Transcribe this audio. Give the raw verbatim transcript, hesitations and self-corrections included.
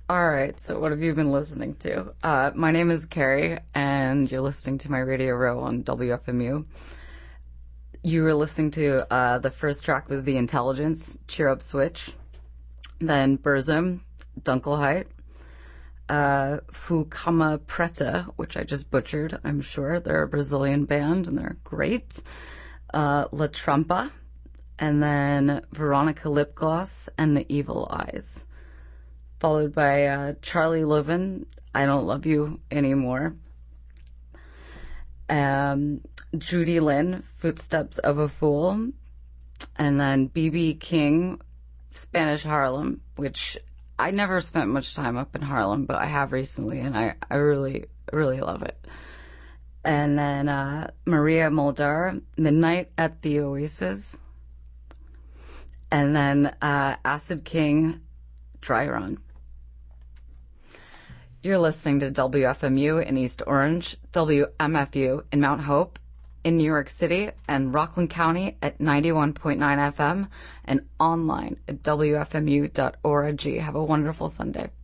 All right, so what have you been listening to? Uh, my name is Carrie, and you're listening to my Radio Row on W F M U. You were listening to, uh, the first track was The Intelligence, Cheer Up Switch. Then Burzum, Dunkelheit. Uh, Fukama Preta, which I just butchered, I'm sure. They're a Brazilian band, and they're great. Uh, La Trampa. And then Veronica Lipgloss and The Evil Eyes. Followed by uh, Charlie Loven, I Don't Love You Anymore. Um, Judy Lynn, Footsteps of a Fool. And then B B King, Spanish Harlem, which I never spent much time up in Harlem, but I have recently, and I, I really, really love it. And then uh, Maria Muldaur, Midnight at the Oasis. And then uh, Acid King, Dry Run. You're listening to W F M U in East Orange, W M F U in Mount Hope, in New York City, and Rockland County at ninety-one point nine F M, and online at W F M U dot org. Have a wonderful Sunday.